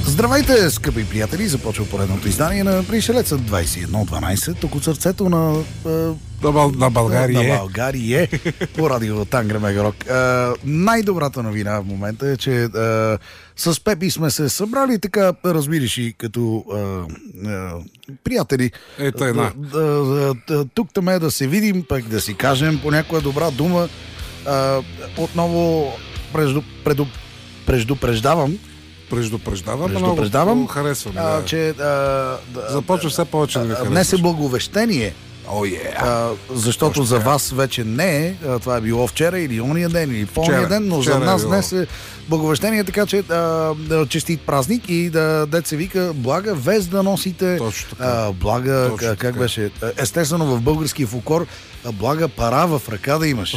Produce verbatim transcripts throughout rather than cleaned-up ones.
Здравейте, скъпи приятели! Започва поредното издание на Пришелеца двайсет и едно дванайсет, тук от сърцето на... На, Бал, на България. На България по радио Тангра Мегарок. Най-добрата новина в момента е, че а, с Пепи сме се събрали така, разбираш и като а, а, приятели. Е, тъй, да, да, да, тук там е да се видим, пък да си кажем по някоя добра дума. А, отново прежду, преду, преждупреждавам, Преждупреждавам, Преждупреждавам, много харесвам. а, Да. че... А, да, Започва все повече да ви харесваш. Днес е благовещение. О, е! А, защото Точно за така. вас вече не е. А, това е било вчера или ония ден, или по-ония Вчера, ден, но вчера за е нас било. днес е благовещение, така че а, да, честит празник и да дет се вика блага вест да носите. Точно така. А, блага, Точно как така. беше? Естествено в българския фолклор а, блага пара в ръка да имаш.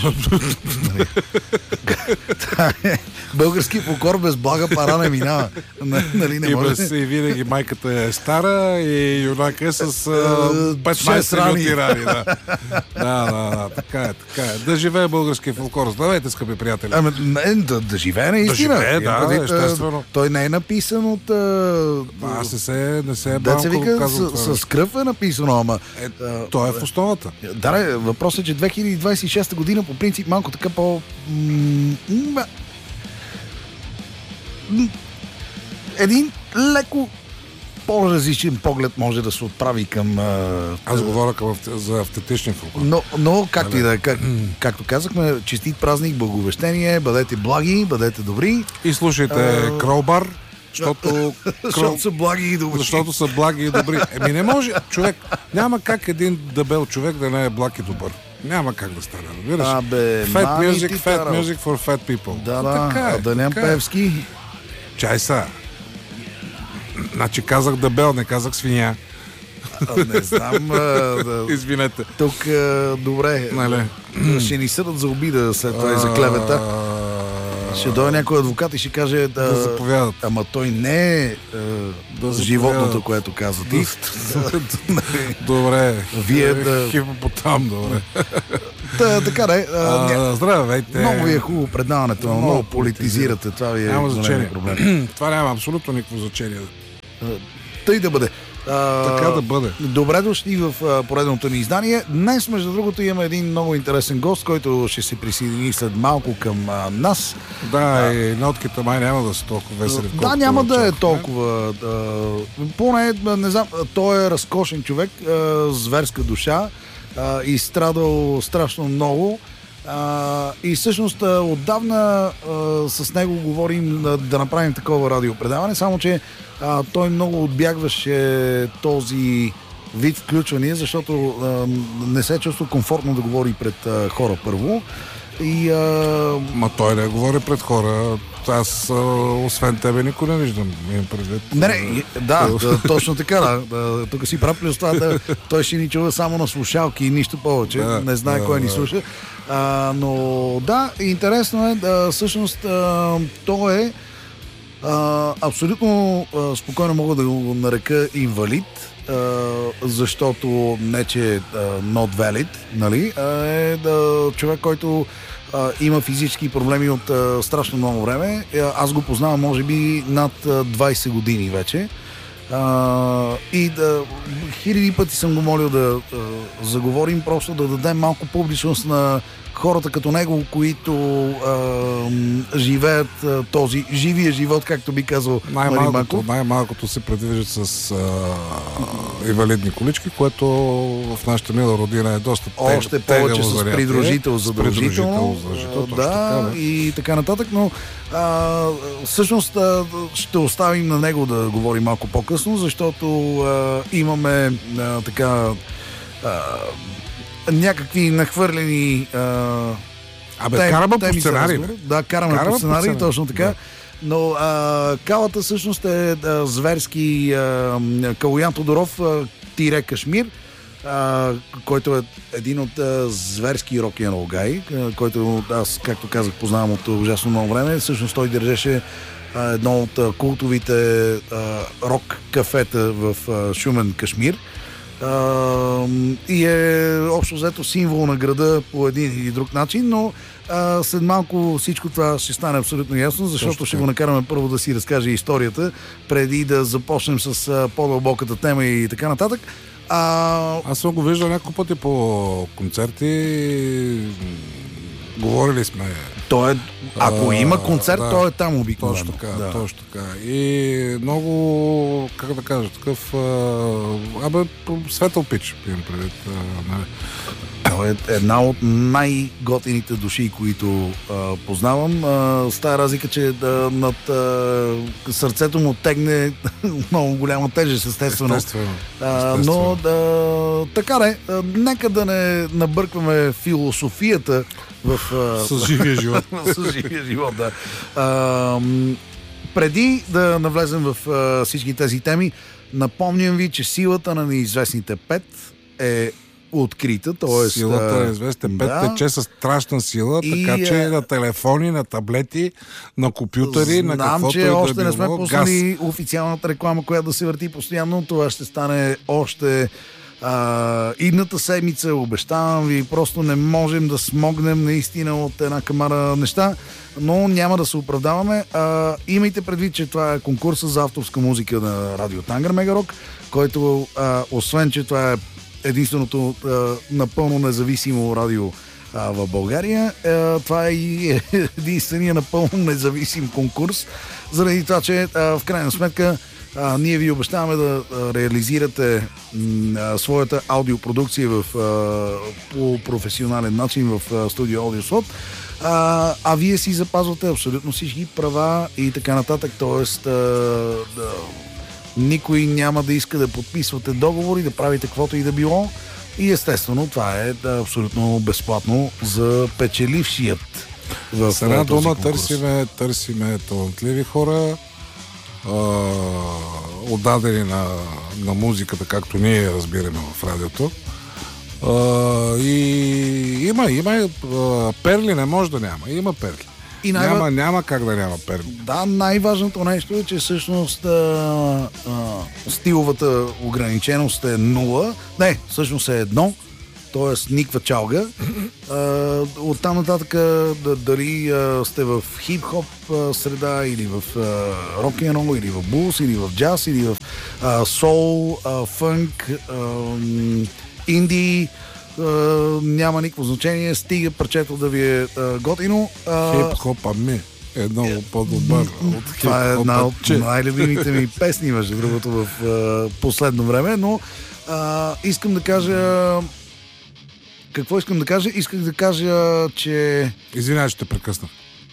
Български фолклор без блага пара не минава. Нали не И, може? без, и винаги майката е стара и юнака е с Е, петнайсет шест рани. минути рани. Да. да, да, да, така е, така е. Да живее българския фолклор. Здравейте, скъпи приятели. Ами, не, да, да живее наистина. живее, да, Имам предвид, а, естествено. Той не е написан от... А, Аз не се, не се е Дет се банко, вика казвам с, това. с кръв е написано, ама... Е, а, той е в основата. Да, не, въпросът е, че две хиляди двайсет и шеста година по принцип малко така по... м, м, м, един леко по-различен поглед може да се отправи към... а, Аз говоря към, авт- за автентичния фолклор. Но, но както и да е, как, както казахме, честит празник, благовещение, бъдете благи, бъдете добри, И слушайте А, Кролбар, защото, защото са благи и добри. защото са благи и добри. Еми не може, човек, няма как един дебел човек да не е благ и добър. Няма как да стане, разбираш? Абе, Fat мами music, ти fat кара. music for fat people. Да, да, така е, а да нямам така е. Певски. Чай са. Значи казах дебел, не казах свиня. А, не знам. а, да, Извинете. тук, а, добре, Нали? ще ни съдат за обида след това и за клевета. Ще дойде някой адвокат и ще каже да, Да заповядат. ама той не е а, Да животното, заповядат. което каза ти. Добре. Вие да- Хипопотам, добре. Та, така да е. а, ня- А, здравейте. Много ви е хубаво предаването, но много Много политизирате. Това ви е Няма големият значение. проблем. Това няма абсолютно никакво значение. Тъй да бъде. А, Така да бъде. Добре дошли в а, поредното ни издание. Днес, между другото, имаме един много интересен гост, който ще се присъедини след малко към а, нас. Да, и нотките май няма да са толкова весели. Да, колкото няма да е очаквахме. толкова. А, поне, а, не знам, а, той е разкошен човек, а, зверска душа, а, и страдал страшно много. А, и всъщност а, отдавна а, с него говорим а, да направим такова радиопредаване, само че а, той много отбягваше този вид включвания, защото а, не се чувства комфортно да говори пред а, хора първо. И а, Ма той не говори пред хора. Аз, а, освен тебе, никой не виждам. Имам предвид. Не, не, и- да, да, точно така, да, да. Тук си прав плюс това, да, той ще ни чува само на слушалки и нищо повече. Да, не знае да, кой ни да. слуша. А, но да, интересно е, да, всъщност а, той е а, абсолютно а, спокойно мога да го нарека инвалид, а, защото не че е а, not valid, нали, а е да, човек, който а, има физически проблеми от а, страшно много време. А, аз го познавам може би над а, двайсет години вече. А, и да, хиляди пъти съм го молил да а, заговорим, просто да дадем малко публичност на хората като него, които а, живеят а, този живия живот, както би казал Мари Най-малкото, Маков. най-малкото се предвиждат с а, инвалидни колички, което в нашата мила родина е доста тег, Още повече тегаво с занятие. придружител С задължително. придружител, задължително, А, точно да, така, бе. и така нататък, но а, всъщност а, ще оставим на него да говори малко по-късно, защото а, имаме а, така а, някакви нахвърлени а, Абе, тем- караме по теми за сценарий, разговор. бе. Да, караме, Караме по по сценарий, сценарий, точно така. да. Но а, Калата всъщност е а, зверски а, Калоян Тодоров а, тире Кашмир, а, който е един от а, зверски рок-н-рол гай, а, който аз, както казах, познавам от ужасно много време. Всъщност той държеше а, едно от а, култовите а, рок кафета в а, Шумен, Кашмир. А, и е общо взето символ на града по един или друг начин, но а, след малко всичко това ще стане абсолютно ясно, защото Точно ще така. го накараме първо да си разкаже историята, преди да започнем с а, по-дълбоката тема и така нататък. А, Аз съм го виждал няколко пъти по концерти. Говорили сме. той е, ако А, има концерт, да. той е там обикновено. Точно така, Да. точно така. И много, как да кажа, такъв... А, абе, светъл пич, имам предвид. А, не. Той е една от най-готините души, които а, познавам. А, с тази разлика, че да, над а, сърцето му тегне много голяма тежест, естествено. Естествено. А, естествено. но да, така не, а, нека да не набъркваме философията в, а, С живия живот. с живия живот, да. А, м, преди да навлезем в а, всички тези теми, напомням ви, че силата на неизвестните пет е открита, т.е. Силата на известните пет да, тече с страшна сила, И, така че а, на телефони, на таблети, на компютъри, на знам, каквото че и да още е не сме било, пуснали официалната реклама, която да се върти постоянно. Това ще стане още а, идната седмица, обещавам ви. Просто не можем да смогнем наистина от една камара неща, но няма да се оправдаваме. А, имайте предвид, че това е конкурса за авторска музика на Радио Тангър Мегарок, който а, освен, че това е единственото а, напълно независимо радио а, в България. А, това е и единствения напълно независим конкурс, заради това, че а, в крайна сметка а, ние ви обещаваме да а, реализирате м, а, своята аудиопродукция в, а, по професионален начин в а, студио Audioslot, а, а вие си запазвате абсолютно всички права и така нататък, т.е. да, никой няма да иска да подписвате договори, да правите каквото и да било. И естествено, това е да, абсолютно безплатно за печелившият. В С една този дума конкурс. търсиме, търсиме талантливи хора, а, отдадени на, на музиката, както ние разбираме в радиото. А, и има, има а, перли, не може да няма. Има перли. И най- Няма, няма как да няма перли. Да, най-важното нещо е, че всъщност а, а, стиловата ограниченост е нула. Не, всъщност е едно. Т.е. никаква чалга. А, оттам нататък да, дали а, сте в хип-хоп а, среда, или в рок-н-рол, или в блуз, или в джаз, или в а, сол, а, фънк, а, м, инди, а, няма никакво значение. Стига парчето да ви е а, готино. А, Хип-хопа ми е много по-добър от Това е една от хип-хопа, че. най-любимите ми песни, между другото, в а, последно време, но а, искам да кажа... Какво искам да кажа? Исках да кажа, че... Извинявай, че те прекъснах.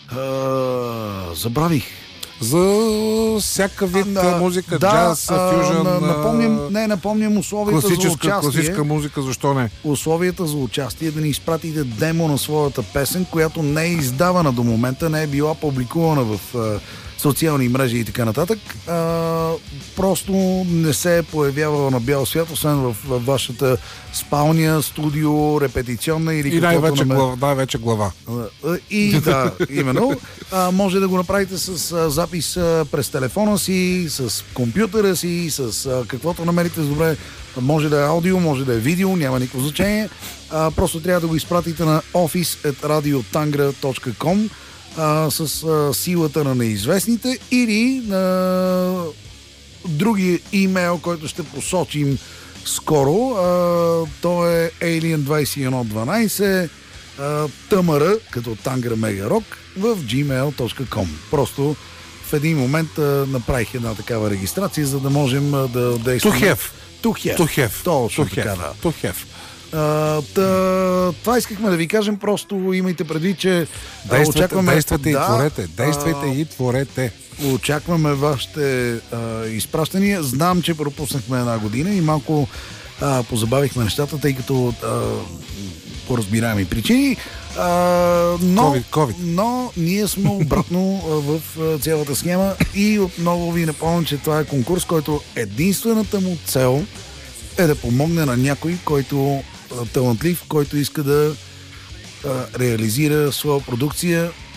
А, забравих. За всяка вид А, музика, да, джаз, а, фюжън, на- напомням, а, не, напомням условията за класическа, участие. класическа музика, защо не? Условията за участие да ни изпратите демо на своята песен, която не е издавана до момента, не е била публикувана в а, социални мрежи и така нататък. А, просто не се е появявала на бял свят, освен в, в вашата спалня, студио, репетиционна или И каквото най-вече намер- глава, най-вече глава. И да, именно. А, може да го направите с а, запис а, през телефона си, с компютъра си, с а, каквото намерите добре. Може да е аудио, може да е видео, няма никакво значение. А, просто трябва да го изпратите на офис ет радио тангра точка ком а, с а, силата на неизвестните или на другия имейл, който ще посочим скоро. А, то е alien двайсет и едно дванайсет тъмъра, като Тангър Мегарок, в джимейл точка ком. Просто в един момент а, направих една такава регистрация, за да можем а, да действаме. Тухев. Тухев. Тухев. Точно Тухев. така, да. Тухев. А, та, това искахме да ви кажем, просто имайте предвид, че а, Действайте, очакваме... действайте да, и творете. Действайте а, и творете. Очакваме вашите а, изпращания. Знам, че пропуснахме една година и малко а, позабавихме нещата, тъй като а, по разбираеми причини. А, но, COVID, COVID. но ние сме обратно а, в а, цялата схема и отново ви напомням, че това е конкурс, който единствената му цел е да помогне на някой, който а, талантлив, който иска да а, реализира своя продукция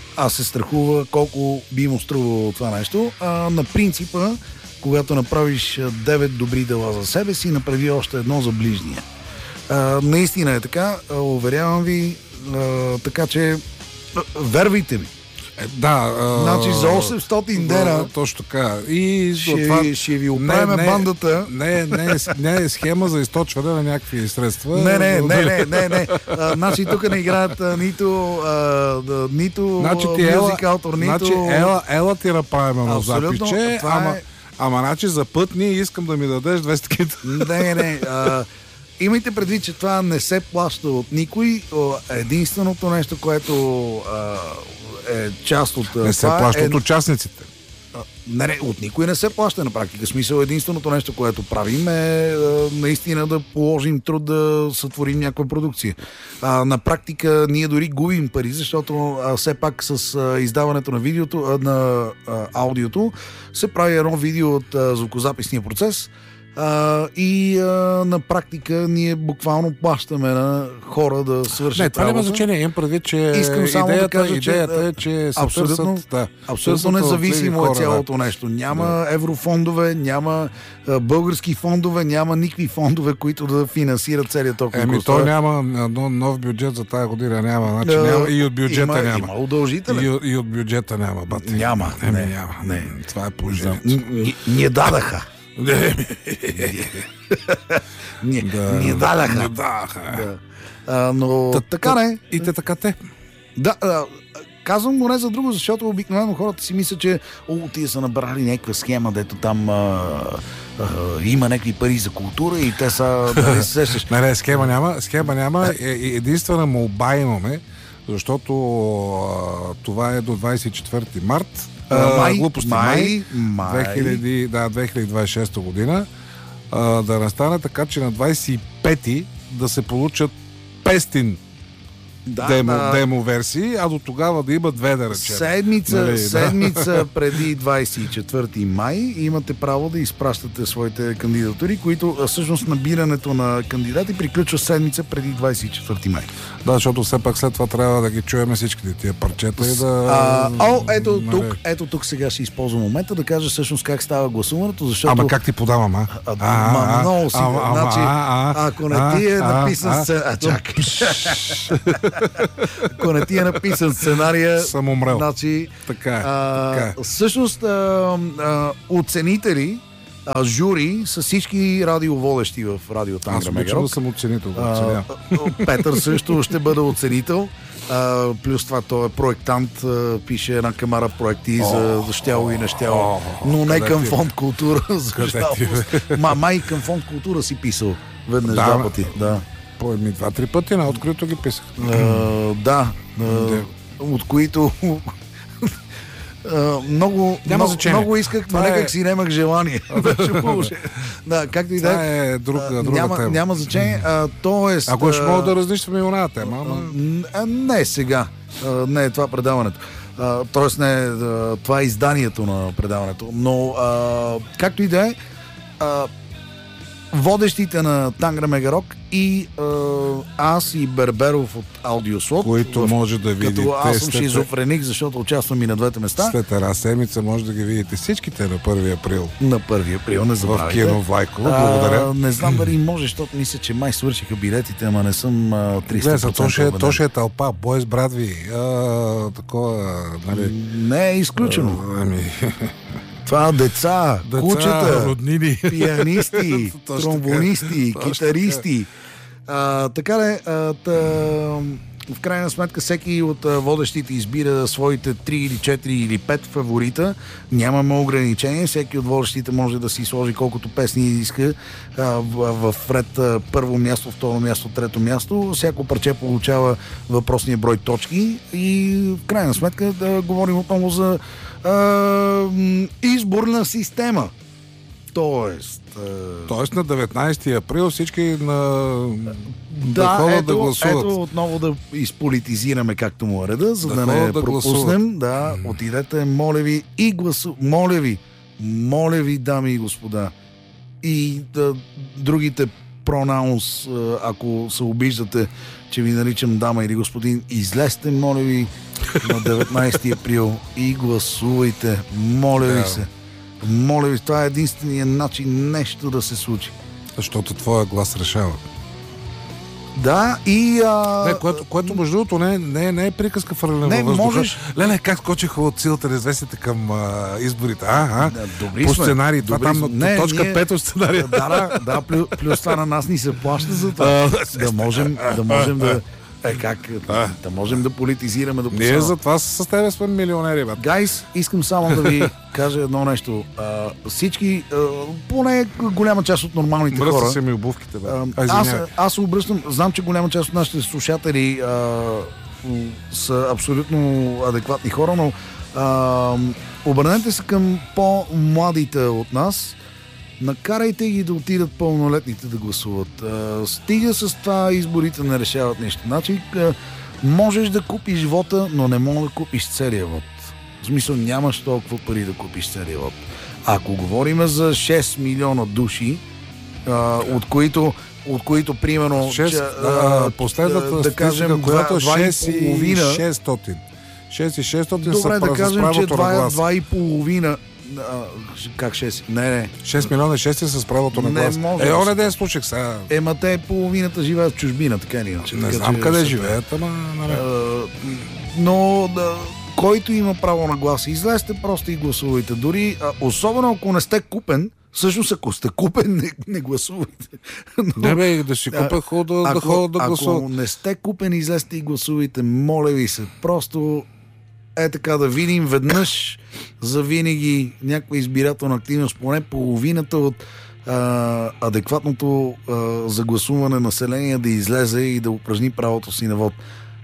аз се страхува колко би му струвало това нещо. А, на принципа, когато направиш девет добри дела за себе си, направи още едно за ближния. А, наистина е така, а, уверявам ви, а, така че а, вервайте ми. Е, да. А, значи за осемстотин дена да, точно така. И ще, това, ви, ще ви оправим не, бандата. Не, не, не, не е схема за източване на някакви средства. Не, не, не, не, не, не. А, значи тук не играят а, нито, а, нито значи мюзик автор, нито... Значи ела, ела ти направим едно запиче, ама, е... ама значи за път ни искам да ми дадеш двеста кита. Не, не, а, имайте предвид, че това не се плаща от никой. Единственото нещо, което а, е част от не се това плаща е... от участниците. Не, не, от никой не се плаща на практика. Смисъл, единственото нещо, което правим е а, наистина да положим труд да сътворим някаква продукция. А, на практика ние дори губим пари, защото а, все пак с а, издаването на видеото, а, на а, аудиото се прави едно видео от а, звукозаписния процес. А, и а, на практика ние буквално плащаме на хора да свършат. Не, това няма значение. Имам предвид, че искам само идеята, да кажа, идеята че, е, че се абсолютно, търсят, да, абсолютно независимо е цялото да. нещо. Няма да. еврофондове, няма а, български фондове, няма никакви фондове, които да финансират целият толкова. Еми, то няма нов бюджет за тази година, няма. Значи, а, няма и от бюджета има, няма. Има удължителен. И, от, и от бюджета няма, бати. Няма. Еми, не, няма. Не. Това е положението. Ние дадаха. Ние да, дадаха. Да. А, но Та, така не. И те така те. Да, а, казвам го не за друго, защото обикновено хората си мислят, че о, тия са набрали някаква схема, дето там а, а, има някакви пари за култура и те са... Нали, сещаш. Не, не, схема няма. Схема няма. Е, единствена молба имаме, защото а, това е до двадесет и четвърти март. А, май, глупости, май, май. две хиляди, да, две хиляди двадесет и шеста година. А, да настане така, че на двадесет и пети да се получат петстотин да, демо, да. демо версии, а до тогава да има две, да речем. Седмица, нали, седмица да. преди двадесет и четвърти май имате право да изпращате своите кандидатури, които всъщност набирането на кандидати приключва седмица преди двадесет и четвърти май. Да, защото все пак след това трябва да ги чуем всичките тия парчета и да... А, о, ето, нали... тук, ето тук сега ще използвам момента да кажа всъщност как става гласуването, защото... Ама как ти подавам, а? а, а ма, а, много си. А, значи, а, а, ако не ти е а, написан а, сценария... А, чакай. Ако не ти е написан сценария... Съм умрел. Значи, така е. А, така е. всъщност, а, а, оценители, а, жури са всички радиоводещи в Радио Тангра Мегарок. Аз съм оценител. Да Петър също ще бъде оценител. А, плюс това той е проектант, а, пише една камара проекти за, за щяло и нещяло. Но не към фонд култура, за жалост. Ма, май към фонд култура си писал веднъж да, два пъти. Да. По-ми два-три пъти на открито ги писах. А, да, а, от които Uh, много, много, много исках, но някак е... си нямах желание. Да, както и да това е друга, друга няма, тема. Няма значение. Uh, тоест, Ако ще uh, мога да разнищваме и оная тема, ама... Uh, не сега. Uh, не е това предаването. Uh, тоест не е uh, това е изданието на предаването. Но uh, както и да е, uh, водещите на Тангра Мегарок и а, аз и Берберов от Аудиослот, които в, може да видите. Като аз съм след... шизофреник, защото участвам и на двете места. След една седмица може да ги видите всичките на първи април. На първи април, не забравяйте. В кино Влайково, благодаря. А, не знам дали може, защото мисля, че май свършиха билетите, ама не съм а, триста процента. То ще, то ще е тълпа, Бойс Брадви, а, такова, нали... Не е изключено. А, ами... Това деца, деца кучета, роднини, пианисти, тромбонисти, китаристи. А, така де, а, та, в крайна сметка всеки от а, водещите избира своите три или четири или пет фаворита. Нямаме ограничение. Всеки от водещите може да си сложи колкото песни иска а, в, в ред а, първо място, второ място, трето място. Всяко парче получава въпросния брой точки и в крайна сметка да говорим отново за а, изборна система. Тоест... А... Тоест на деветнадесети април всички на... Да, да, ето, да гласуват. Ето отново да изполитизираме както му е реда, за да, да не да пропуснем. Да, отидете, моля ви, и гласу... Моля ви, моля ви, дами и господа, и да, другите пронаунс, ако се обиждате, че ви наричам дама или господин, излезте, моля ви, на деветнайсети април и гласувайте. Моля ви Да. се. Моля ви, това е единственият начин нещо да се случи. Защото твоя глас решава. Да, и... А... Не, което, което между другото не, не, не е приказка фърлена Не, във въздуха. можеш- Леле, как скочиха от силата на известите към а, изборите? А, а? Да, добри По сме. сценарий. Това Добри там сме. на Не, точка ние- пет от сценария. Да, да, да, плюс, плюс това на нас ни се плаща за това. А, да можем, да можем да... Е, как? А. Да можем да политизираме до Ние посока. за това с тебе сме милионери, бе. Гайс, искам само да ви кажа едно нещо. А, всички, а, поне голяма част от нормалните хора... Мръсна се ми обувките, бе. А, А, аз, извинявай. аз се обръщам, знам, че голяма част от нашите слушатели а, м, са абсолютно адекватни хора, но а, обърнете се към по-младите от нас, накарайте ги да отидат пълнолетните да гласуват. А, стига с това изборите не решават нещо. Значи, а, можеш да купиш вота, но не можеш да купиш целия вод. В смисъл, нямаш толкова пари да купиш целия вод. Ако говорим за шест милиона души, а, от които от които примерно Шест, че, а, последната да кажем, която е два- два и шест и половина. шестстотин. шест и шестстотин Добре, са да да кажем, че правото на глас. два и половина. Как шест? Не, не. шест милиона и шест с правото на Не глас. може Е, да оне се- ден случих сега. Ема те половината живеят в чужбина, така или иначе. Не така знам че къде са- живеят, ама... Нали. А, но да, който има право на глас, излезте просто и гласувайте. Дори, а, особено ако не сте купен, всъщност ако сте купен, не, не гласувайте. Но, Не бе, да си купя хода, да ако, ходя да ако гласувам. не сте купен, излезте и гласувайте. Моля ви се. Просто е така да видим веднъж за винаги някаква избирателна активност, поне половината от а, адекватното а, за гласуване население да излезе и да упражни правото си на вод.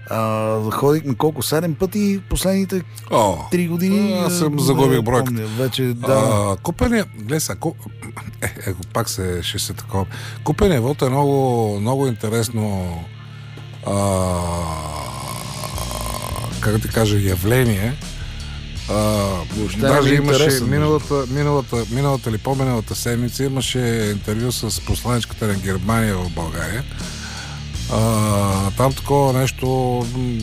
А, ходихме колко? Седем пъти последните О, три години. аз съм а, загубих не бройката. помня. Вече, да. А, купения, гледай сега, ку... е, е, пак се, ще се такова. Купения вод е много, много интересно а, как да ти кажа, явление. А, Въобще не даже ми е имаше интересен, миналата, миналата, миналата или по-миналата седмица имаше интервю с посланичката на Германия в България. А, там такова нещо м,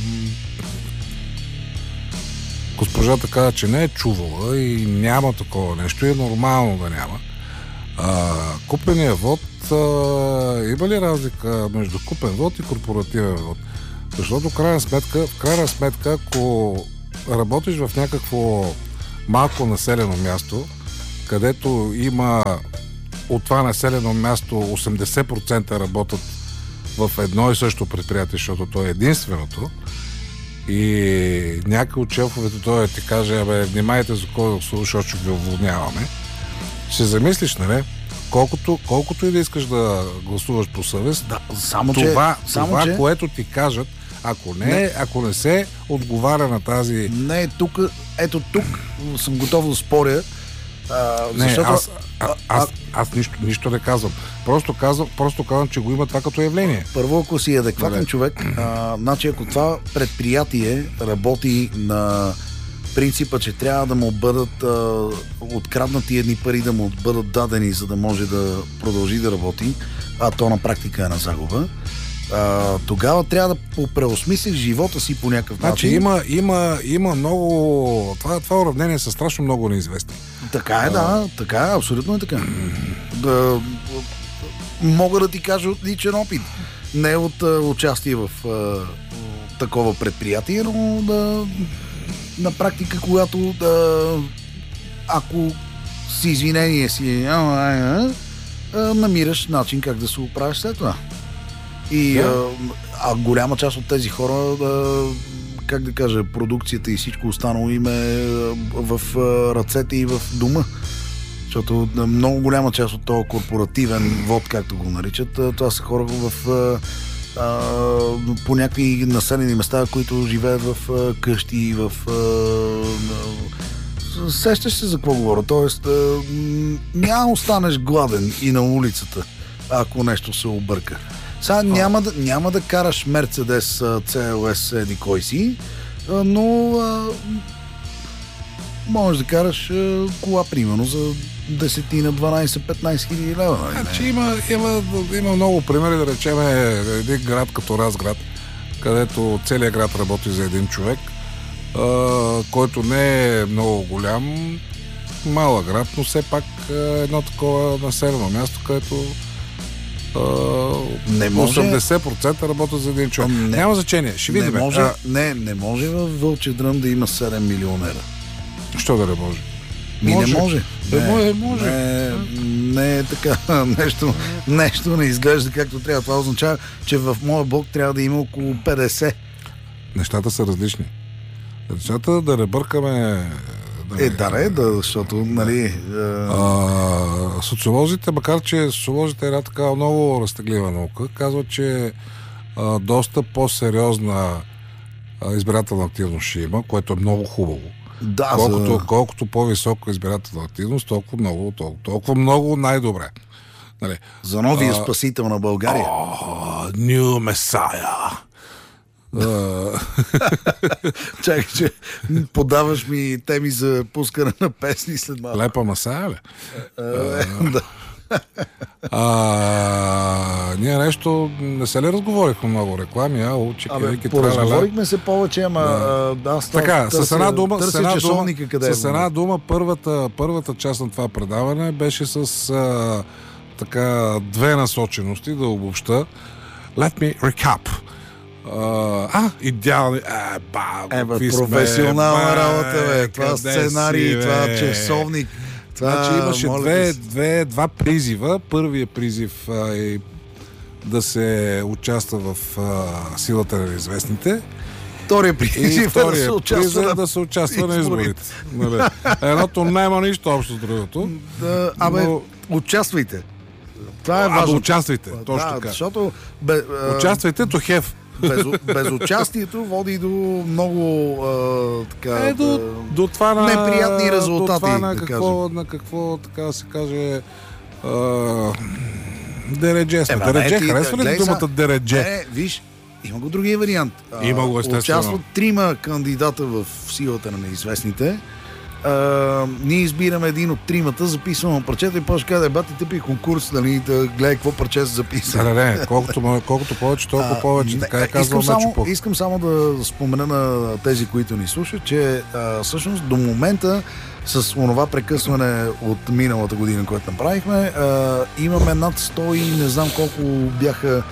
госпожата каза, че не е чувала и няма такова нещо и е нормално да няма. А, купения вод, а, има ли разлика между купен вод и корпоративен вод? Защото в крайна сметка, в крайна сметка, ако работиш в някакво малко населено място, където има от това населено място осемдесет процента работят в едно и също предприятие, защото то е единственото, и някой от шефовете той ти каже, абе, внимайте за кой да слуша, защото ще ви уволняваме. Ще замислиш, нали? Колкото, колкото и да искаш да гласуваш по съвест, Да, само, това, че, само това че, което ти кажат, ако не, Не. ако не се отговаря на тази... не, тук, ето тук съм готов да споря. А, Не, защото, аз, а, аз, аз нищо, нищо не казвам. Просто казвам, просто казвам, че го има това като явление. Първо, ако си адекватен Добре. човек, а, значи ако това предприятие работи на принципа, че трябва да му бъдат а, откраднати едни пари, да му бъдат дадени, за да може да продължи да работи, а то на практика е на загуба, а, тогава трябва да преосмислиш живота си по някакъв Значи начин. има, има, има много... Това, това уравнение са страшно много неизвестни. Така е, да, така е, абсолютно е така. Да, мога да ти кажа от личен опит. Не от а, участие в а, такова предприятие, но да, на практика, когато да, ако с извинение си а, а, а, намираш начин как да се оправиш след това. И Да. а, а голяма част от тези хора, да, как да кажа, продукцията и всичко останало им е в а, ръцете и в дома. Защото а, много голяма част от този корпоративен вод, както го наричат, а, това са хора в а, а, по някакви населени места, които живеят в а, къщи, в а, а, сещаш се за какво говоря. Тоест, а, м, няма да останеш гладен и на улицата, ако нещо се обърка. Сега няма да, няма да караш Мерцедес Си Ел Ес еди кой си, а, но а, можеш да караш а, кола, примерно, за десет, дванайсет, петнайсет хиляди лева. Нали? Значи има, има, има много примери, да речем един град като Разград, където целият град работи за един човек, а, който не е много голям, малък град, но все пак е едно такова населено място, където не може... осемдесет процента работят за един човек. Не, няма значение, ще видим. Не може, а... не, не може във Вълчи дръм да има седем милионера. Що да не може? Ми може. не може. Не, не може. Не, не е така. Нещо, нещо не изглежда както трябва. Това означава, че в моя блок трябва да има около петдесет. Нещата са различни. Нещата да не бъркаме... Да, е, да, не, да, защото, нали... А, социолозите, макар че социолозите е една така много разтеглива наука, казват, че а, доста по-сериозна а, избирателна активност ще има, което е много хубаво. Да, колкото, за... колкото по-висока избирателна активност, толкова много, толкова, толкова много най-добре. Нали? За новия а, спасител на България. New Messiah. Чакай, че подаваш ми теми за пускане на песни след малко. Лепа Масая, ли? Да. А, ние нещо не се ли разговорихме много реклами, а учики, Абе, поразговорихме се повече, ама да. Аз така, търся, с една дума, търся с една дума, къде с една дума първата, първата част на това предаване беше с а, така две насочености, да обобща. Let me recap. Uh, а, идеални. А, ба, е, бе, професионална сме, работа, бе. Това сценарий, си, това часовник. Това, значи имаше две, две, два призива. Първият призив а, е да се участва в а, силата на неизвестните. Втория призив е да се участва на, да се участва на изборите. Нали? Едното няма нищо общо с другото. Да, абе, но... участвайте. Това е а, важно. Да, участвайте, точно да, така. Защото, бе, а... участвайте to have. Без, безучастието води до много а, така, е, до, до това на, неприятни резултати. До това на, да какво, на какво, така да се каже, а, дередже. Е, дередже, харесва ли думата дередже? Не, виж, има го другия вариант. Има го, естествено. Участват трима кандидата в силата на неизвестните. Uh, ние избираме един от тримата, записваме парчета и после казва, бати тъпи конкурс, нали, да гледай какво парче се записа. Не, не, колкото, колкото повече, толкова uh, повече. Не, така е казвам, искам, само, искам само да спомена на тези, които ни слушат, че uh, всъщност до момента с онова прекъсване от миналата година, което направихме, uh, имаме над сто и не знам колко бяха,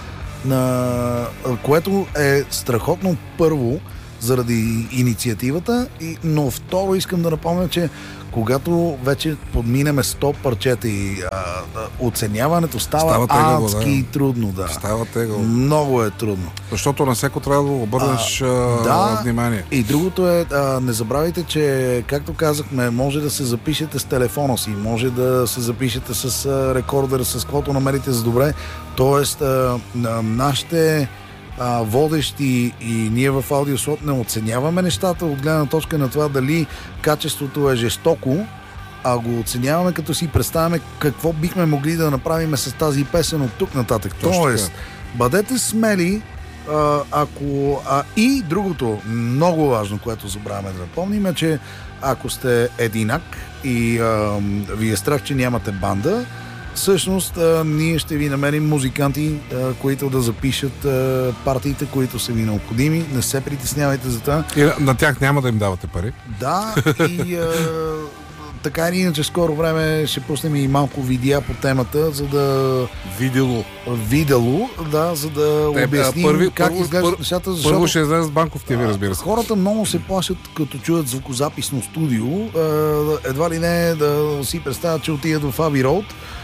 на което е страхотно първо, заради инициативата, но второ искам да напомня, че когато вече подминеме сто парчета и а, оценяването става, става адски тегаво, да. трудно. Да. Става тегаво. Много е трудно. Защото на всеко трябва да обърнеш а, да, внимание. И другото е, а, не забравяйте, че както казахме, може да се запишете с телефона си, може да се запишете с а, рекордер, с каквото намерите за добре. Тоест, а, а, нашите А, водещи и ние в Аудиослот не оценяваме нещата от гледна точка на това дали качеството е жестоко, а го оценяваме като си представяме какво бихме могли да направим с тази песен от тук нататък. Точно Тоест, така. бъдете смели, а, ако... А, и другото, много важно, което забравяме да напомним, е, че ако сте единак и а, ви е страх, че нямате банда, всъщност, а, ние ще ви намерим музиканти, а, които да запишат а, партиите, които са ви необходими. Не се притеснявайте за това. И на тях няма да им давате пари. Да, и а, така или иначе скоро време ще пуснем и малко видеа по темата, за да... Видело. Видело, да, за да Те, обясним първи, как първо, изглеждат пър, нещата. Защото първо ще излезат банков ти ви, разбира се. Хората много се плашат, като чуят звукозаписно студио. А, едва ли не да си представят, че отидат в Abbey Road.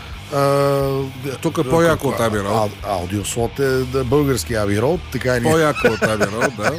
Uh, Тук е по-яко от Abbey Road. Аудиослот е да, български Abbey Road, така или... По-яко от Abbey Road, да.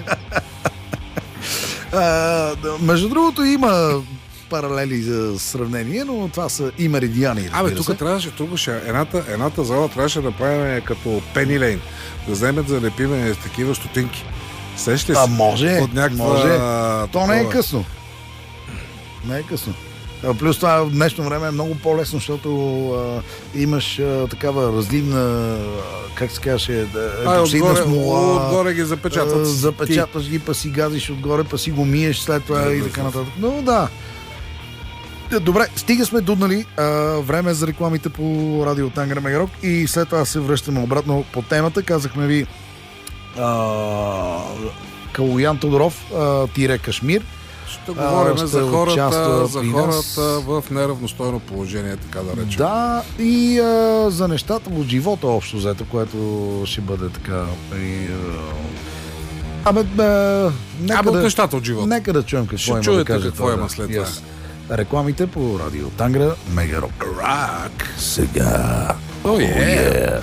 uh, да. Между другото има паралели за сравнение, но това са и меридиани. Абе, тук трябваше, тук ще, едната, едната зала трябваше да правим като Пени Лейн, да вземем за лепиме такива стотинки. Сещате се? А може, от някаква... може. То не е късно. Не е късно. Плюс това в днешно време е много по-лесно, защото а, имаш а, такава разливна, как се казваше, епоксидна смола. Отгоре ги запечатват. А, запечатваш ги, па си газиш отгоре, па си го миеш след това да, и така нататък. Но да. Добре, стига сме дуднали. А, време за рекламите по радио Тангра Мегарок и след това се връщаме обратно по темата. Казахме ви а, Калоян Тодоров, а, тире Кашмир. Ще говорим ще за хората, за при нас. хората в неравностойно положение, така да речем. Да, и а, за нещата от живота общо взето, което ще бъде така. И, а, абе, а, нека, Абе, от да, нещата от живота. нека да чуем какво Ще има чуете да каже какво има след това. Yes. Рекламите по радио Тангра, Мега Рок. Рак. Сега. О, oh, yeah.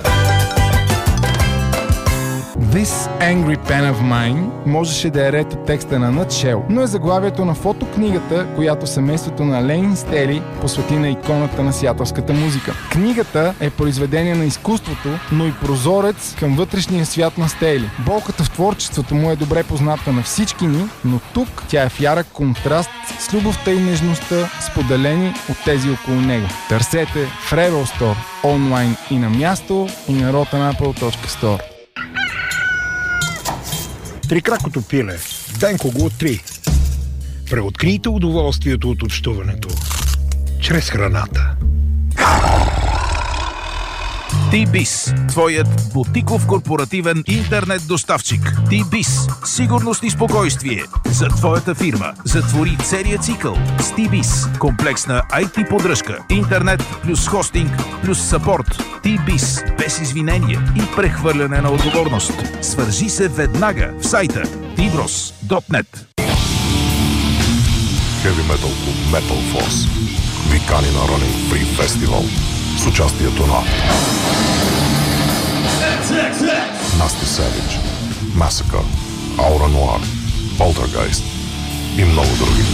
This Angry Pen of Mine можеше да е ред от текста на Nutshell, но е заглавието на фотокнигата, която семейството на Ленин Стели посвети на иконата на сиатълската музика. Книгата е произведение на изкуството, но и прозорец към вътрешния свят на Стели. Болката в творчеството му е добре позната на всички ни, но тук тя е в ярък контраст с любовта и нежността, споделени от тези около него. Търсете в Rebel Store онлайн и на място, и на rotten apple точка store. Трикракото пиле. Денко го три. Преоткрийте удоволствието от общуването чрез храната. T-Biz, твоят бутиков корпоративен интернет доставчик. T-Biz, сигурност и спокойствие за твоята фирма. Затвори целият цикъл с T-Biz. Комплексна ай ти поддръжка, интернет плюс хостинг плюс съпорт. T-Biz, без извинение и прехвърляне на отговорност. Свържи се веднага в сайта ти брос точка нет. Heavy Metal Club Metal Force ви кани на Running Free Festival с участието на Nasty Savage, Massacre, Aura Noir, Poltergeist и много други.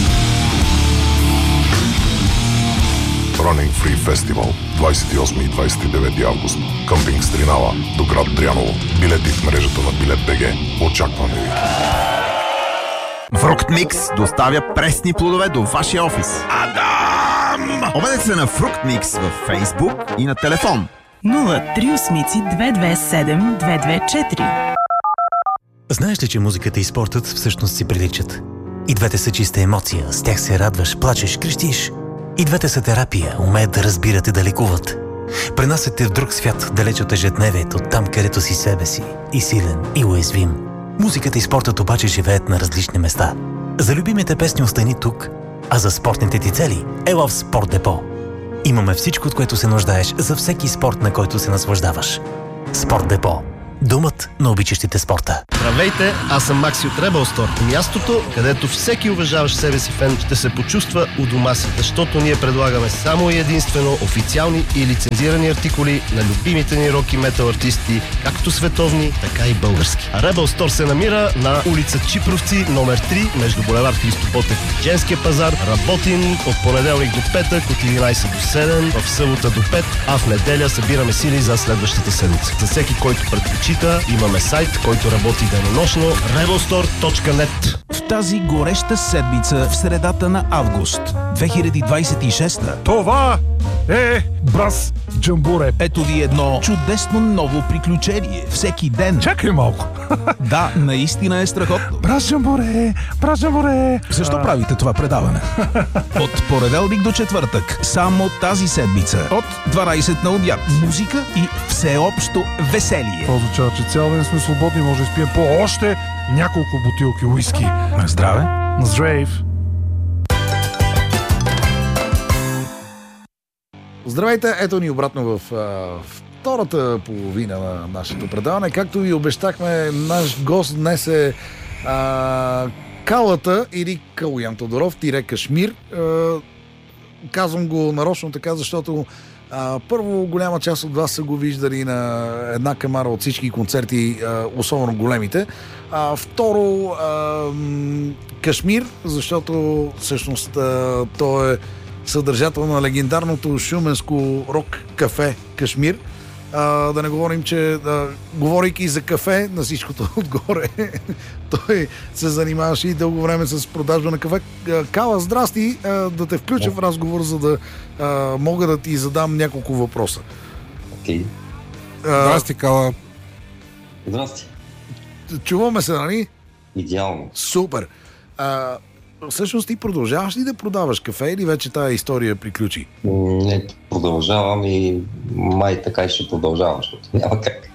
Running Free Festival двадесет и осми и двадесет и девети август. Къмпинг Стринава до град Дряново. Билети в мрежата на Билет БГ. Очакваме ви! Фрукт Микс доставя пресни плодове до вашия офис. Адам! Обадете се на Фрукт Микс във Фейсбук и на телефон нула три осем две две седем две две четири. Знаеш ли, че музиката и спортът всъщност си приличат? И двете са чиста емоция, с тях се радваш, плачеш, крещиш. И двете са терапия, умеят да разбират и да лекуват. Пренасят те в друг свят, далеч от ежедневието, там където си себе си, и силен, и уязвим. Музиката и спортът обаче живеят на различни места. За любимите песни остани тук, а за спортните ти цели ела в Спорт Депо. Имаме всичко, от което се нуждаеш за всеки спорт, на който се наслаждаваш. Спорт Депо. Думът на обичащите спорта. Здравейте, аз съм Макси от Rebel Store. Мястото, където всеки уважаващ себе си фен ще се почувства у дома си, защото ние предлагаме само и единствено официални и лицензирани артикули на любимите ни рок и метал артисти, както световни, така и български. А Rebel Store се намира на улица Чипровци, номер три, между булевард Христо Ботев и Женския пазар. Работим от понеделник до петък, от единадесет до седем, в събота до пет, а в неделя събираме сили за следващата седмица. За всеки, който предпочита, имаме сайт, който работи денонощно rebel store точка нет. В тази гореща седмица в средата на август две хиляди двадесет и шеста Това е Брас Джамбуре. ето ви едно чудесно ново приключение. Всеки ден. Чакай малко. Да, наистина е страхотно. Брас Джамбуре, Брас Джамбуре. Защо а... правите това предаване? От понеделник до четвъртък, само тази седмица, от дванадесет на обяд, музика и всеобщо веселие. Това означава, че цял ден сме свободни, може да спием по още няколко бутилки уиски. На здраве. На здрав. Здравейте, ето ни обратно в а, втората половина на нашето предаване. Както ви обещахме, наш гост днес е а, Калата или Калоян Тодоров, тире Кашмир. А, казвам го нарочно така, защото а, първо голяма част от вас са го виждали на една камара от всички концерти, а, особено големите. А, второ, а, Кашмир, защото всъщност а, той е съдържател на легендарното шуменско рок кафе Кашмир. А, да не говорим, че да, говорейки за кафе, на всичкото отгоре, той се занимаваше и дълго време с продажба на кафе. Кала, здрасти, а, да те включа в разговор, за да а, мога да ти задам няколко въпроса. Окей. Okay. Здрасти, Кала. Здрасти. Чуваме се, нали? Идеално. Супер. А, всъщност ти продължаваш ли да продаваш кафе или вече тая история приключи? Не, продължавам и май така и ще продължавам, защото няма как.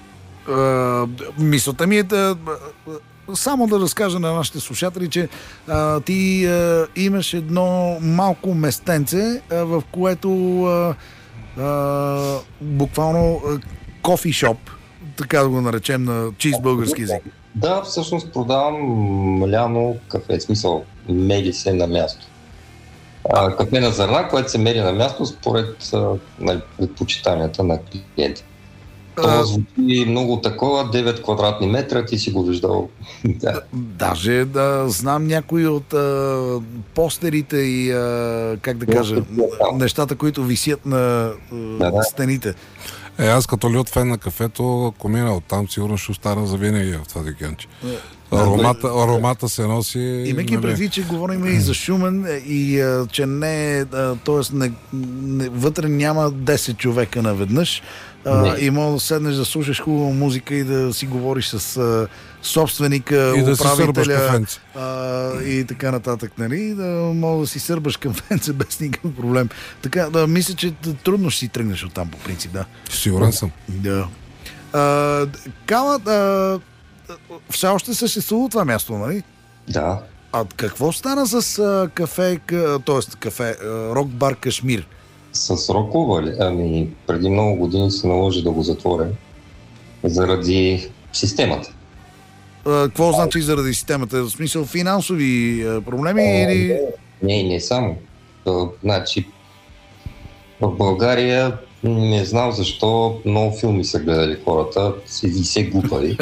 А, мисълта ми е да само да разкажа на нашите слушатели, че а, ти а, имаш едно малко местенце, а, в което а, а, буквално кофи шоп, така да го наречем на чист български език. Да, всъщност продавам ляно кафе, в смисъл мери се на място. А, кафе на зърна, което се мери на място според а, нали, предпочитанията на клиента. Това звучи много такова, девет квадратни метра, ти си го виждал. Да. Даже да знам някои от а, постерите и, а, как да кажа, нещата, които висят на а, да, да. стените. Е, аз като лют фен на кафето, ако мина оттам, сигурно ще остана за винаги в това декенче. Аромата, аромата се носи... Имайки предвид, че говорим и за Шумен и а, че не, т.е. Не, не, вътре няма десет човека наведнъж, а, и мога да седнеш да слушаш хубава музика и да си говориш с а, собственика, и да управителя а, и така нататък, нали? Да мога да си сърбаш кафенце без никакъв проблем. Така, да, мисля, че трудно ще си тръгнеш оттам по принцип, да. Сигурен съм. Да. А, Кала, а, все още съществува това място, нали? Да. А какво стана с а, кафе, т.е. кафе, рок бар Кашмир? С рокова ли? Ами, преди много години се наложи да го затворя заради системата. А, какво значи заради системата? В смисъл финансови проблеми а, или... Не, не само. А, значи, в България не знам защо много филми са гледали хората и се глупали.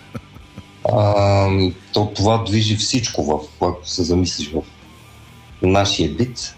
А, то това движи всичко, в, ако се замислиш в нашия бит.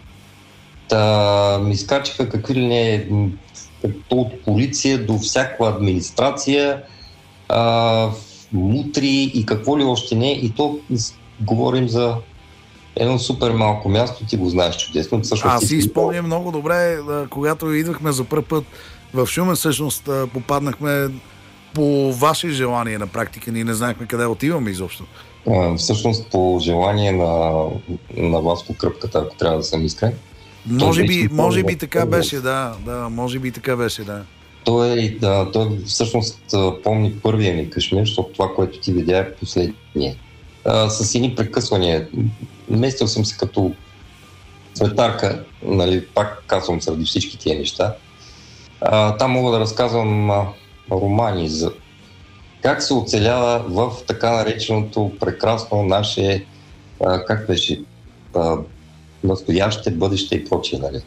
Та ми скачаха какви ли не, от полиция до всякаква администрация, а, мутри и какво ли още не. И то говорим за едно супер малко място, ти го знаеш чудесно. Аз си спомням много добре, когато идвахме за първ път в Шумен, всъщност попаднахме по ваше желание на практика. Ние не знаехме къде отиваме изобщо. А, всъщност по желание на, на вас по кръпката, ако трябва да съм искрен. Може би, може би така беше, да, да, може би така беше, да. Той, да, той всъщност помни първия ми Кашмир, защото това, което ти видя е последния. А, с едни прекъсвания. Местил съм се като цветарка, нали, пак казвам заради всички тия неща. А, там мога да разказвам а, романи за как се оцелява в така нареченото прекрасно наше, а, как беше, а, настояще, бъдеще и прочие, нали.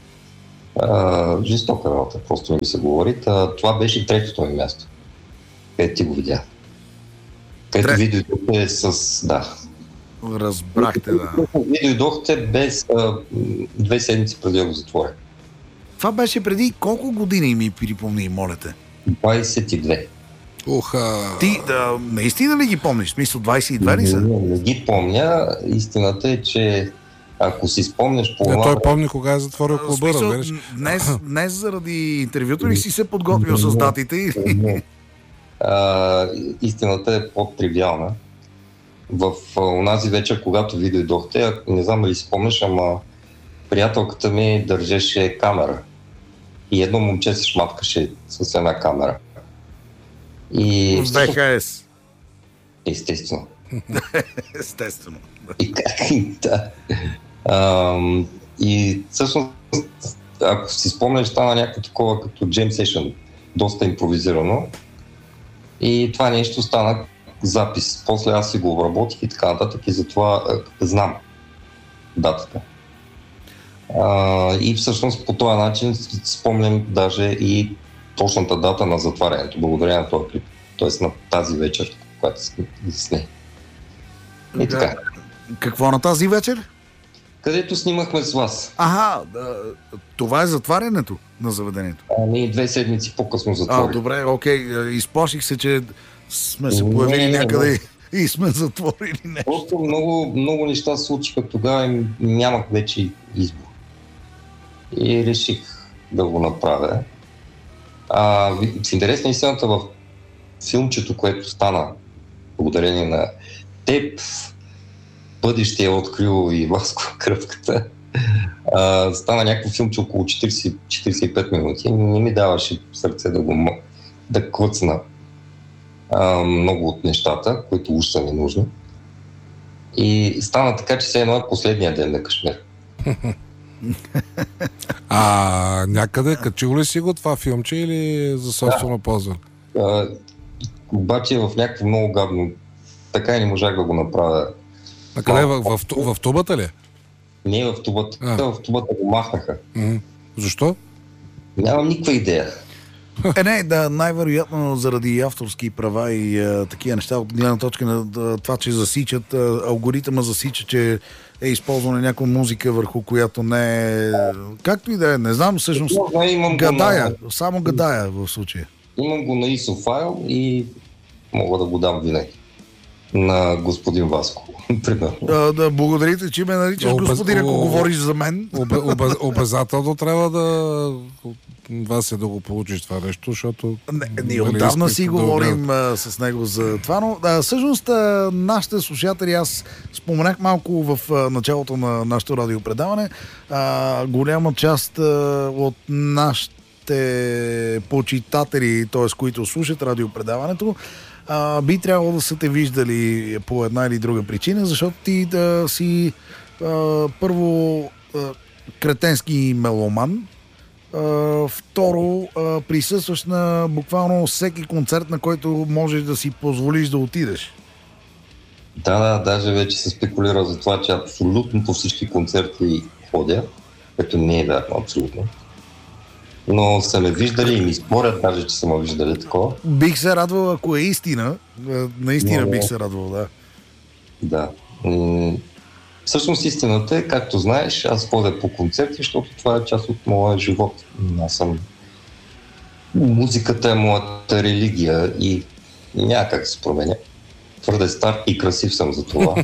А, жестока работа, просто ми се говори. А, това беше третото ми място, където ти го видя. Където ви дойдохте с... Да. Разбрахте, да. Ви дойдохте без а, две седмици преди да го затворя. Това беше преди колко години, ми припомни, моля те? двайсет и две. Уха! Ти да, наистина ли ги помниш? В смисъл двайсет и две ли са? Не, не ги помня. Истината е, че ако си спомняш по... Не, той помни кога е затворил клуба, разбираш. Днес, днес заради интервюто ли си се подготвил с датите? А, истината е по-тривиална. В а, онази вечер, когато ви дойдохте, не знам ли си спомняш, ама приятелката ми държеше камера. И едно момче се шматкаше с една камера. И... В Ве Ха Ес. Естествено. Естествено. И как? Да. А, и всъщност, ако си спомняш, стана някакво такова като Jam Session, доста импровизирано. И това нещо стана запис. После аз си го обработих и така нататък и затова а, знам датата. А, и всъщност по този начин спомням даже и точната дата на затварянето, благодарение на този клип. Тоест на тази вечер, която сне. И така. Да. Какво на тази вечер? Където снимахме с вас. Ага, да, това е затварянето на заведението. Ами две седмици по-късно затворих. А, добре, окей. Изплаших се, че сме се появили не, някъде не. И сме затворили нещо. Просто много, много неща се случиха тогава и нямах вече избор. И реших да го направя. А, в интерес на истината в филмчето, което стана благодарение на теб, бъдеще е открил и Васко кръвката. А, стана някакво филмче около четирийсет до четирийсет и пет минути. Не ми даваше сърце да го да клъцна а, много от нещата, които уж са ненужни. И стана така, че все едно е последния ден на Кашмир. А някъде качил ли си го това филмче или за собствено да. ползване? А, обаче в някакво много гадно. Така и не можах да го направя. А къде? В, в, в, в тубата ли? Не в тубата. А. В тубата го махнаха. М-м. Защо? Нямам никаква идея. Е, не, да, най-вероятно заради авторски права и а, такива неща, от гледна точка на да, това, че засичат, а, алгоритъма засича, че е използвана някаква музика, върху която не е... Както и да е, не знам, всъщност no, гадая, на... само гадая в случая. Имам го на ай ес о файл и мога да го дам винаги на господин Васко. Да, да, благодарите, че ме наричаш Обез... господин, ако говориш за мен. Обе... Обез... Обезателно трябва да вас е да го получиш това нещо, защото... Не, ние отдавна си да говорим а, с него за това, но а, всъщност а, нашите слушатели, аз споменах малко в а, началото на нашето радиопредаване, а, голяма част а, от нашите почитатели, т.е. които слушат радиопредаването, а, би трябвало да са те виждали по една или друга причина, защото ти да си а, първо а, кретенски меломан, а, второ а, присъстваш на буквално всеки концерт, на който можеш да си позволиш да отидеш. Да, да, даже вече се спекулира за това, че абсолютно по всички концерти ходя, което не е вярно абсолютно. Но са ме виждали и ми спорят даже, че са ме виждали такова. Бих се радвал, ако е истина. Наистина Но... бих се радвал, да. Да. М- всъщност истината е, както знаеш, аз ходя по концерти, защото това е част от моя живот. Аз съм... Музиката е моята религия и няма как да се променя. Твърде стар и красив съм за това.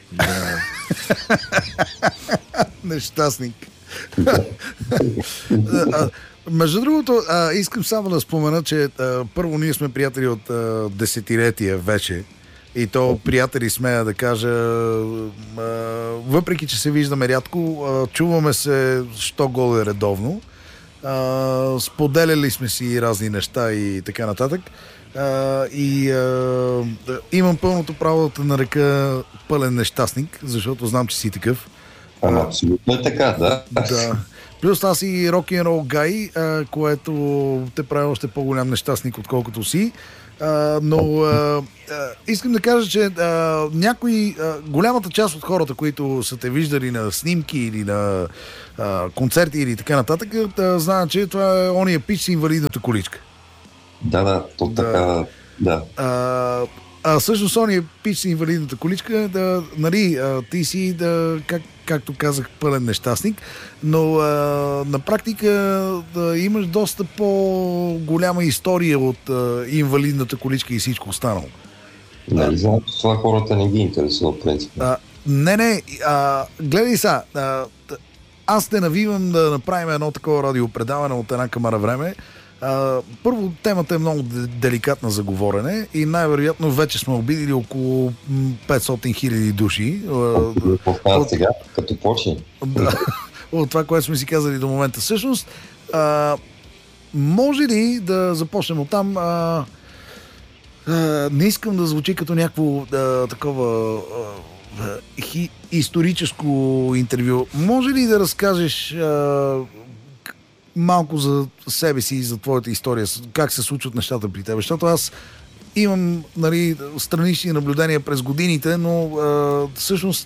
Нещастник. Между другото, а, искам само да спомена, че а, първо ние сме приятели от а, десетилетия вече. И то приятели смея да кажа, а, въпреки че се виждаме рядко, а, чуваме се що годе редовно. А, споделяли сме си разни неща и така нататък. А, и а, имам пълното право да те нарека пълен нещастник, защото знам, че си такъв. А, абсолютно е така, да. Да. Плюс аз и рок-н-рол гай, а, което те прави още по-голям нещастник, отколкото си. А, но а, а, искам да кажа, че а, някои, а, голямата част от хората, които са те виждали на снимки или на а, концерти или така нататък, да знаят, че това е ония пич с инвалидната количка. Да, да, то да. така, да. А, а всъщност ония пич с инвалидната количка, да, нали, а, ти си, да, как, както казах, пълен нещастник, но а, на практика да имаш доста по-голяма история от а, инвалидната количка и всичко останало. Нали, знам, че това хората не ги интересува, в принцип. А, не, не, а, гледай сега, а, аз те навивам да направим едно такова радиопредаване от една камара време. Uh, първо, темата е много деликатна за говорене и най-вероятно вече сме обидили около петстотин хиляди души. Uh, от, сега, като почне. Да, от това, което сме си казали до момента. Всъщност, uh, може ли да започнем оттам? Uh, uh, не искам да звучи като някакво uh, такова uh, hi, историческо интервю. Може ли да разкажеш uh, малко за себе си и за твоята история, как се случват нещата при теб? Защото аз имам, нали, странични наблюдения през годините, но а, всъщност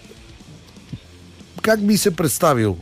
как би се представил?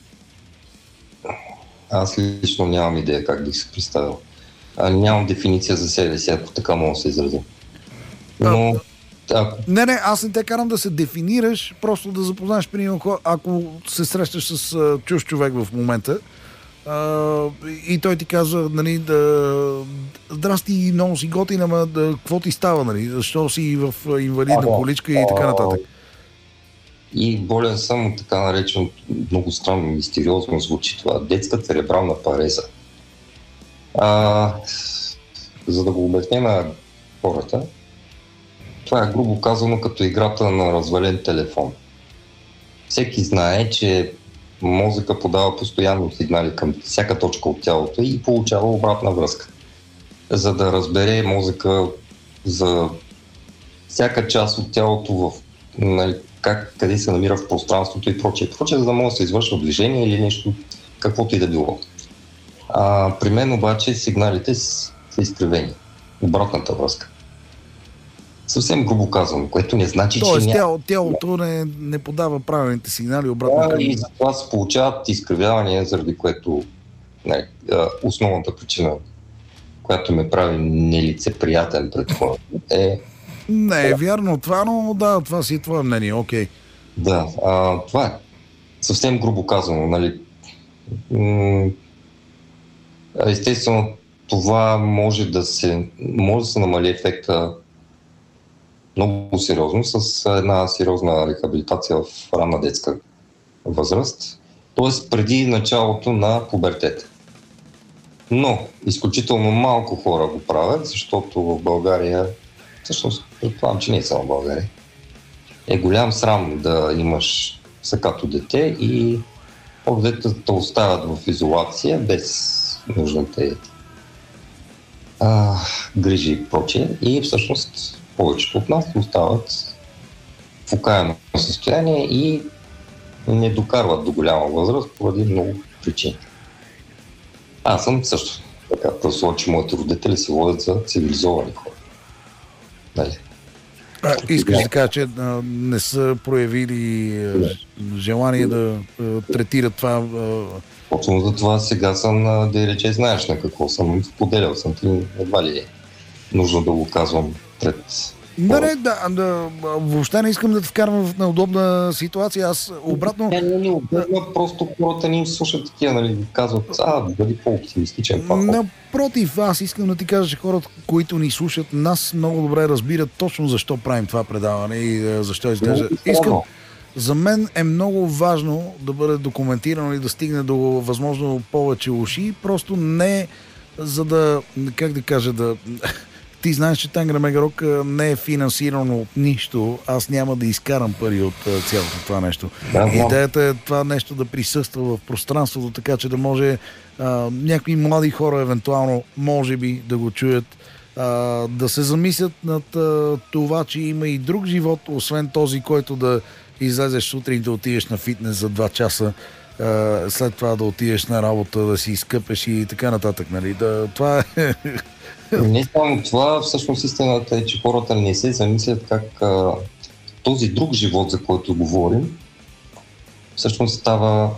Аз лично нямам идея как бих се представил. А, нямам дефиниция за себе си, ако така мога да се изразя. Но... А... Не, не, аз не те карам да се дефинираш, просто да запознаеш при него, ако се срещаш с а, чужд човек в момента. Uh, и той ти казва, нали, да, здрасти, много си готин, ама да, какво ти става, нали, защо си в инвалидна количка и така нататък. И болен съм от така наречен, много странно, мистериозно звучи това, детска церебрална пареза. А, за да го обясня на хората, това е грубо казано като играта на развален телефон. Всеки знае, че мозъка подава постоянно сигнали към всяка точка от тялото и получава обратна връзка. За да разбере мозъка за всяка част от тялото, в, нали, как, къде се намира в пространството и прочее, прочее, за да може да се извършва движение или нещо, каквото и да било. А, при мен обаче сигналите са изкривени. Обратната връзка. Съвсем грубо казвам, което не значи, Тоест, че няма... тяло, тялото не, не подава правилните сигнали обратно Да, към... и затова се получават изкривявания, заради което не, основната причина, която ме прави нелицеприятен пред хората, е... Не е вярно това, но да, това си е твое мнение, окей. Okay. Да, а, това е съвсем грубо казано, нали. М- естествено, това може да се, може да се намали ефекта много сериозно с една сериозна рехабилитация в ранна детска възраст, т.е. преди началото на пубертета. Но изключително малко хора го правят, защото в България, всъщност предполагам, че не е само в България, е голям срам да имаш сакато дете и по-детето те оставят в изолация без нужните а, грижи и прочее. И всъщност повечето от нас остават в окаяно състояние и не докарват до голяма възраст поради много причини. Аз съм също така прослова, че моите родители се водят за цивилизовани хора. Дали? А, искаш да кажа, че а, не са проявили а, желание да а, третират това... А... Точно за това сега съм, да рече, знаеш на какво съм споделял съм ти, едва ли е нужно да го казвам пред... Да, не, да, да, въобще не искам да те вкарвам в неудобна ситуация. Аз обратно... Не, не, не, удобно, просто хората не им слушат такива, нали, казват, а, бъди по-оптимистичен. Напротив, аз искам да ти кажа, че хората, които ни слушат, нас много добре разбират точно защо правим това предаване и защо изглежда. Искам... За мен е много важно да бъде документирано и да стигне до възможно повече уши, просто не за да, как да кажа, да... Ти знаеш, че Тангра Мегарок не е финансирано от нищо. Аз няма да изкарам пари от цялото това нещо. Да, идеята е това нещо да присъства в пространството, така че да може а, някои млади хора евентуално, може би, да го чуят, а, да се замислят над а, това, че има и друг живот, освен този, който да излезеш сутрин да отидеш на фитнес за два часа, а, след това да отидеш на работа, да си изкъпеш и така нататък. Нали? Да, това е... Не само това, всъщност истината е, че хората не се замислят как а, този друг живот, за който говорим, всъщност става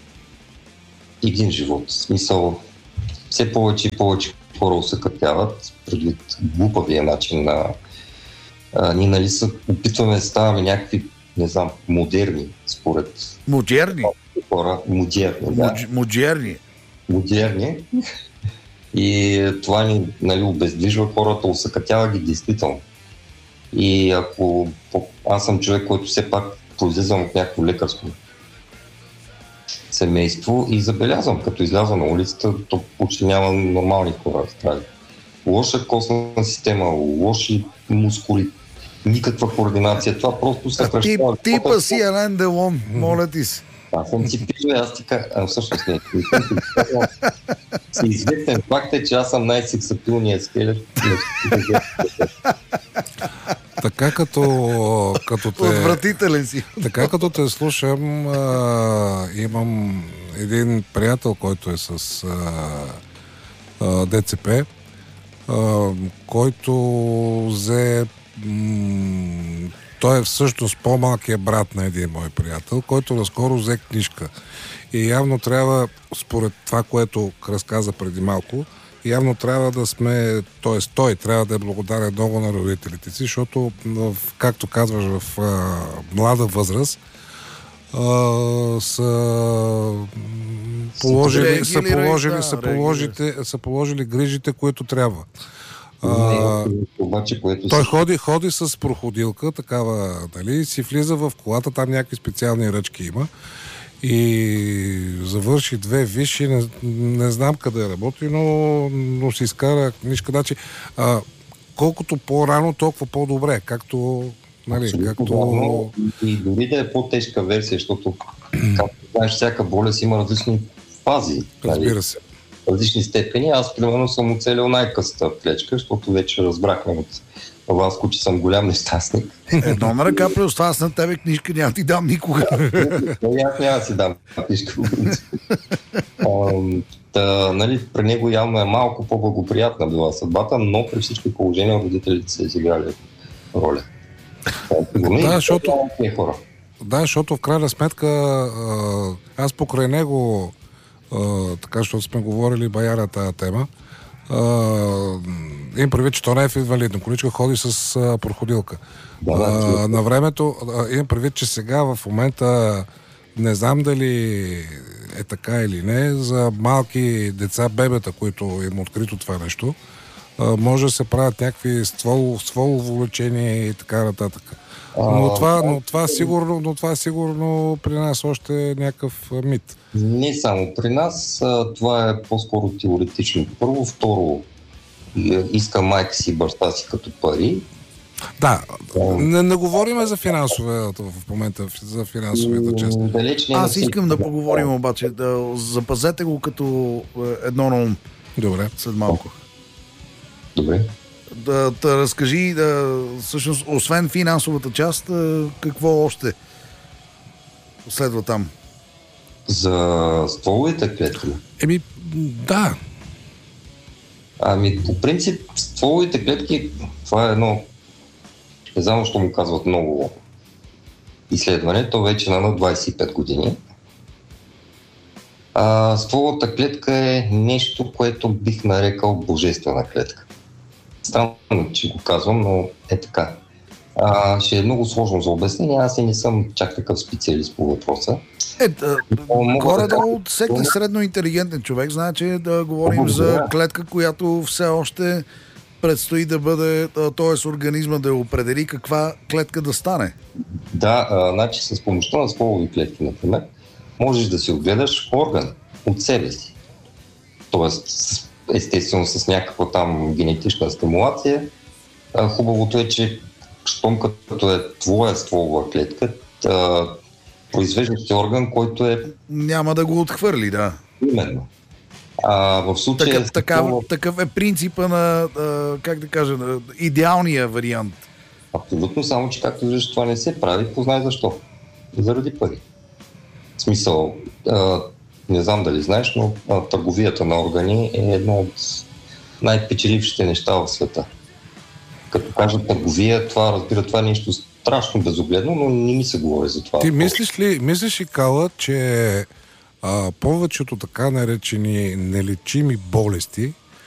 един живот. В смисъл, все повече и повече хора усъкътяват предвид глупавия начин на... А, ние нали се опитваме да ставаме някакви, не знам, модерни, според... Модерни? Хора, модерни, да. Модерни? Модерни. И това ни, нали, обездвижва хората, усъкътява ги действително. И ако аз съм човек, който все пак произлизам от някакво лекарско семейство и забелязвам, като изляза на улицата, то почти няма нормални хора. Лоша костна система, лоши мускули, никаква координация. Това просто се прещава. Ти, типа си Ален Делон, моля ти се. Аз съм ти пижа, аз ти кажа, а всъщност не. Си известен факт е, че аз съм най-сексапилният скелет. Така като, като те... Отвратителен си. Така като те слушам, а, имам един приятел, който е с а, а, ДЦП, а, който взе... М- той е всъщност по-малкият брат на един мой приятел, който наскоро взе книжка. И явно трябва, според това, което разказа преди малко, явно трябва да сме, т.е. той трябва да е благодарен много на родителите си, защото, в, както казваш, в а, млада възраст а, са положили, са положили, да, са, положите, са положили грижите, които трябва. А, обаче, което той си... ходи, ходи с проходилка, такава, нали, си влиза в колата, там някакви специални ръчки има и завърши две висши, не, не знам къде работи, но, но си изкара книжка. Значи, а, колкото по-рано, толкова по-добре, както, нали, както... Да, и дори да е по-тежка версия, защото, както знаеш, всяка болест има различни фази. Разбира се. Различни степени. Аз, примерно, съм оцелил най-късата плечка, защото вече разбрахме от Васко, че съм голям нещастник. Едно на ръка, плюс това аз на тебе книжка няма ти дам никога. И аз няма да си дам книжка. Та, нали, при него явно е малко по-благоприятна била съдбата, но при всички положения родителите са изиграли роля. Да, защото, да, защото в крайна сметка аз покрай него, така, защото сме говорили баяра тази тема, им предвид, че то не е в инвалидна количка, ходи с а, проходилка. Да, да, а, на времето, а, имам предвид, че сега в момента не знам дали е така или не, за малки деца, бебета, които им открито това нещо, а, може да се правят някакви ствол, стволово лечение и така нататък. Но това, но, това сигурно, но това сигурно при нас още е някакъв мит. Не само при нас, това е по-скоро теоретично. Първо, второ, иска майка си и баща си като пари. Да, не, не говорим за финансовата в момента, за финансовата част. Аз искам да поговорим обаче, да запазете го като едно на ум. Добре. След малко. Добре. Да, да разкажи, да, всъщност, освен финансовата част, какво още следва там? За стволовите клетки? Еми, да. Ами, по принцип, стволовите клетки, това е едно, не знам, защо му казват много изследване, то вече на над двайсет и пет години. А, стволовата клетка е нещо, което бих нарекал божествена клетка. Странно, че го казвам, но е така. А, ще е много сложно за обяснение, аз и не съм чак такъв специалист по въпроса. Е, да, горе-долу от всеки средно интелигентен човек знае, че да говорим за клетка, която все още предстои да бъде, т.е. организма да определи каква клетка да стане. Да, а, значи с помощта на стволови клетки, например, можеш да си отгледаш орган от себе си. Тоест, естествено с някаква там генетична стимулация. А, хубавото е, че щом като е твоя стволова клетка, а, произвеждаш орган, който е... Няма да го отхвърли, да. Именно. А, в случая... Такъв, такъв, такъв е принципа на, а, как да кажа, на идеалния вариант. Абсолютно, само че както виждаш, това не се прави, познай защо. Заради пари. В смисъл, а, не знам дали знаеш, но а, търговията на органи е едно от най-печелившите неща в света. Като кажа търговия, това разбира, това е нещо страшно безогледно, но не ми се говори за това. Ти мислиш ли, мислиш ли, Кала, че а, повечето така наречени нелечими болести